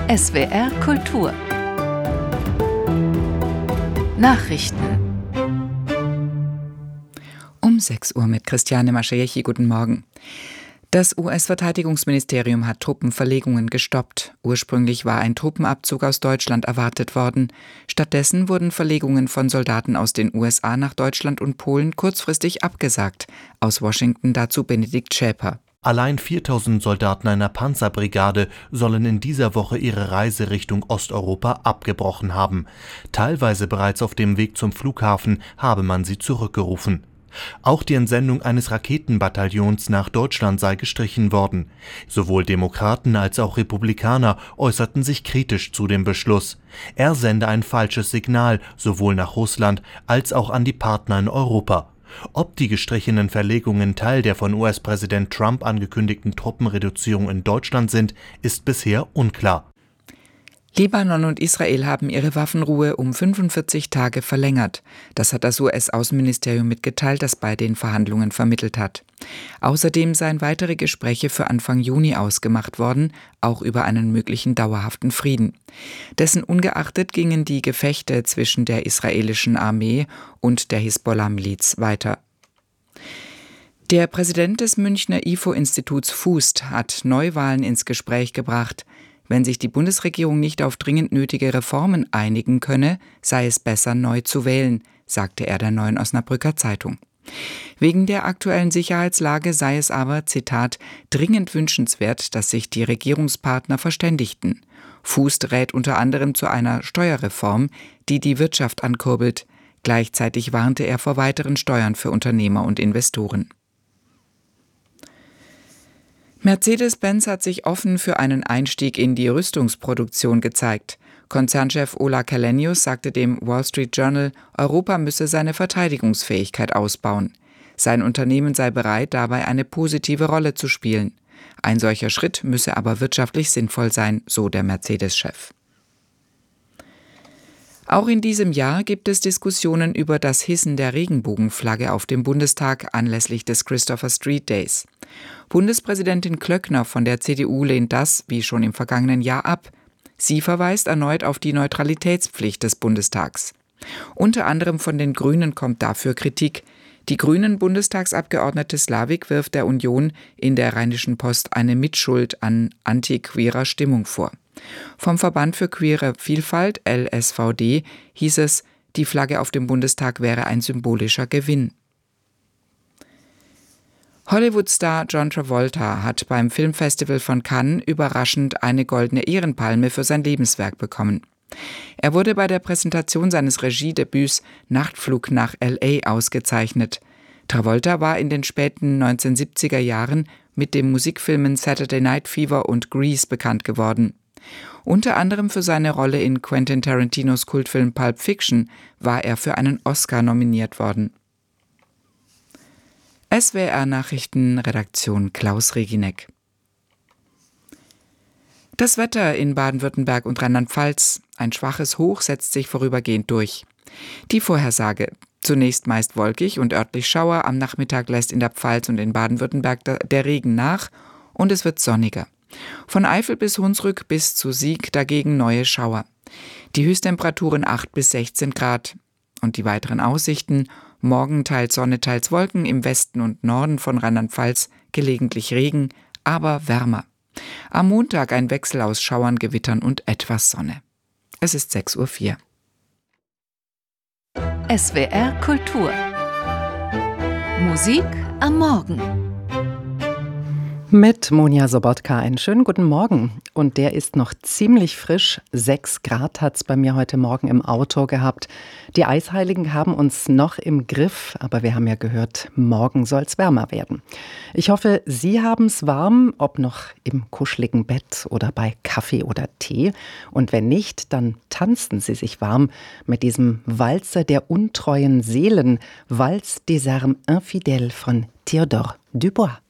SWR Kultur Nachrichten Um 6 Uhr mit Christiane Maschajechi. Guten Morgen. Das US-Verteidigungsministerium hat Truppenverlegungen gestoppt. Ursprünglich war ein Truppenabzug aus Deutschland erwartet worden. Stattdessen wurden Verlegungen von Soldaten aus den USA nach Deutschland und Polen kurzfristig abgesagt. Aus Washington dazu Benedikt Schäper. Allein 4.000 Soldaten einer Panzerbrigade sollen in dieser Woche ihre Reise Richtung Osteuropa abgebrochen haben. Teilweise bereits auf dem Weg zum Flughafen habe man sie zurückgerufen. Auch die Entsendung eines Raketenbataillons nach Deutschland sei gestrichen worden. Sowohl Demokraten als auch Republikaner äußerten sich kritisch zu dem Beschluss. Er sende ein falsches Signal sowohl nach Russland als auch an die Partner in Europa. Ob die gestrichenen Verlegungen Teil der von US-Präsident Trump angekündigten Truppenreduzierung in Deutschland sind, ist bisher unklar. Libanon und Israel haben ihre Waffenruhe um 45 Tage verlängert. Das hat das US-Außenministerium mitgeteilt, das bei den Verhandlungen vermittelt hat. Außerdem seien weitere Gespräche für Anfang Juni ausgemacht worden, auch über einen möglichen dauerhaften Frieden. Dessen ungeachtet gingen die Gefechte zwischen der israelischen Armee und der Hisbollah-Miliz weiter. Der Präsident des Münchner IFO-Instituts Fußt hat Neuwahlen ins Gespräch gebracht. Wenn sich die Bundesregierung nicht auf dringend nötige Reformen einigen könne, sei es besser, neu zu wählen, sagte er der Neuen Osnabrücker Zeitung. Wegen der aktuellen Sicherheitslage sei es aber, Zitat, dringend wünschenswert, dass sich die Regierungspartner verständigten. Fußt rät unter anderem zu einer Steuerreform, die die Wirtschaft ankurbelt. Gleichzeitig warnte er vor weiteren Steuern für Unternehmer und Investoren. Mercedes-Benz hat sich offen für einen Einstieg in die Rüstungsproduktion gezeigt. Konzernchef Ola Källenius sagte dem Wall Street Journal, Europa müsse seine Verteidigungsfähigkeit ausbauen. Sein Unternehmen sei bereit, dabei eine positive Rolle zu spielen. Ein solcher Schritt müsse aber wirtschaftlich sinnvoll sein, so der Mercedes-Chef. Auch in diesem Jahr gibt es Diskussionen über das Hissen der Regenbogenflagge auf dem Bundestag anlässlich des Christopher Street Days. Bundespräsidentin Klöckner von der CDU lehnt das, wie schon im vergangenen Jahr, ab. Sie verweist erneut auf die Neutralitätspflicht des Bundestags. Unter anderem von den Grünen kommt dafür Kritik. Die Grünen-Bundestagsabgeordnete Slavik wirft der Union in der Rheinischen Post eine Mitschuld an antiqueerer Stimmung vor. Vom Verband für queere Vielfalt, LSVD, hieß es, die Flagge auf dem Bundestag wäre ein symbolischer Gewinn. Hollywood-Star John Travolta hat beim Filmfestival von Cannes überraschend eine goldene Ehrenpalme für sein Lebenswerk bekommen. Er wurde bei der Präsentation seines Regiedebüts Nachtflug nach L.A. ausgezeichnet. Travolta war in den späten 1970er Jahren mit den Musikfilmen Saturday Night Fever und Grease bekannt geworden. Unter anderem für seine Rolle in Quentin Tarantinos Kultfilm Pulp Fiction war er für einen Oscar nominiert worden. SWR Nachrichtenredaktion Klaus Regineck. Das Wetter in Baden-Württemberg und Rheinland-Pfalz. Ein schwaches Hoch setzt sich vorübergehend durch. Die Vorhersage. Zunächst meist wolkig und örtlich Schauer. Am Nachmittag lässt in der Pfalz und in Baden-Württemberg der Regen nach und es wird sonniger. Von Eifel bis Hunsrück bis zu Sieg dagegen neue Schauer. Die Höchsttemperaturen 8 bis 16 Grad. Und die weiteren Aussichten: morgen teils Sonne, teils Wolken, im Westen und Norden von Rheinland-Pfalz gelegentlich Regen, aber wärmer. Am Montag ein Wechsel aus Schauern, Gewittern und etwas Sonne. Es ist 6:04 Uhr. SWR Kultur Musik am Morgen mit Monja Sobotka einen schönen guten Morgen. Und der ist noch ziemlich frisch. 6 Grad hat es bei mir heute Morgen im Auto gehabt. Die Eisheiligen haben uns noch im Griff, aber wir haben ja gehört, morgen soll es wärmer werden. Ich hoffe, Sie haben es warm, ob noch im kuscheligen Bett oder bei Kaffee oder Tee. Und wenn nicht, dann tanzen Sie sich warm mit diesem Walzer der untreuen Seelen, Valse des Armes Infidèles von Théodore Dubois.